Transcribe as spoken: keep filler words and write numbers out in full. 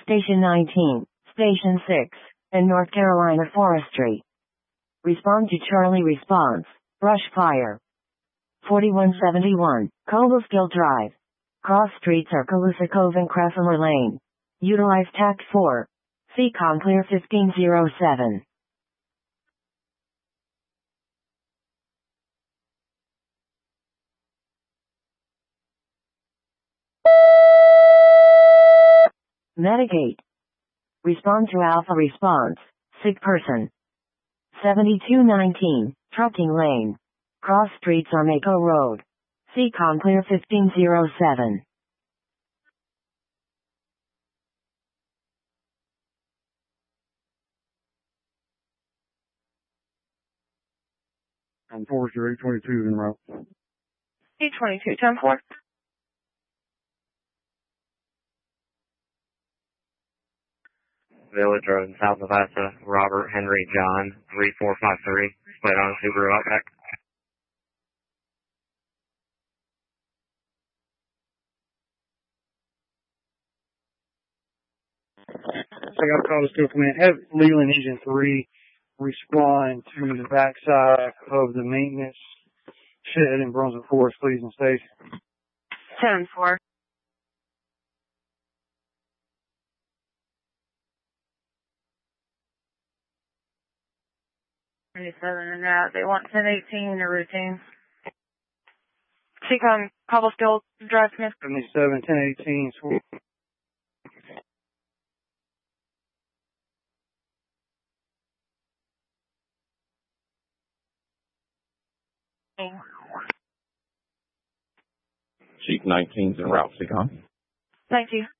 Station nineteen, Station six, and North Carolina Forestry. Respond to Charlie response. Brush fire. forty-one seventy-one, Cobleskill Drive. Cross streets are Calusa Cove and Creffeler Lane. Utilize tact four. C COM clear fifteen oh seven. Metagate. Respond to Alpha response. Sick person. seventy-two nineteen, Trucking Lane. Cross streets are Mako Road. C COM clear fifteen oh seven. I'm Forester eight twenty-two en route. eight twenty-two, ten four. Village Road, south of Asa, Robert Henry John, three four five three, split on Subaru Outback. I got a call to still command. Have Leland Engine three respond to the backside of the maintenance shed in Brunswick Forest, please, and station. ten four. twenty-seven and out. They want ten eighteen in their routine. C COM, Cobleskill Drive, Smith. seventy-seven, ten eighteen, sw- Chief nineteen's en route, C COM. Thank you.